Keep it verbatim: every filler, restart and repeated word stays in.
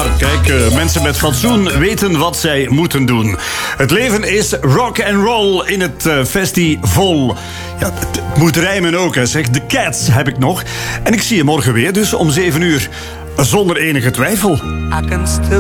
Kijk, uh, mensen met fatsoen weten wat zij moeten doen. Het leven is rock and roll in het uh, festival. Ja, het, het moet rijmen ook, hè, zeg. The Cats heb ik nog. En ik zie je morgen weer, dus om zeven uur. Zonder enige twijfel. I can still